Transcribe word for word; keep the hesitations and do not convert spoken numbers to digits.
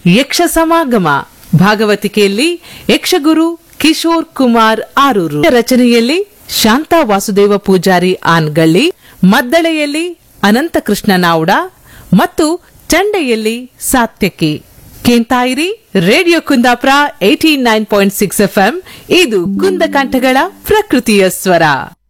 ಯಕ್ಷ ಸಮಾಗಮ ಭಾಗವತಿಕೆಯಲ್ಲಿ ಯಕ್ಷಗುರು ಕಿಶೋರ್ ಕುಮಾರ್ ಆರೂರು, ರಚನೆಯಲ್ಲಿ ಶಾಂತಾ ವಾಸುದೇವ ಪೂಜಾರಿ ಆನ್ಗಳ್ಳಿ, ಮದ್ದಳೆಯಲ್ಲಿ ಅನಂತಕೃಷ್ಣ ನಾವ್ಡ ಮತ್ತು ಚಂಡೆಯಲ್ಲಿ Satyaki. ಕೇಂತಾಯಿರಿ radio Kundapura eighty nine point six FM. ಇದು ಕುಂದಕಂಠಗಳ ಪ್ರಕೃತಿಯ ಸ್ವರ.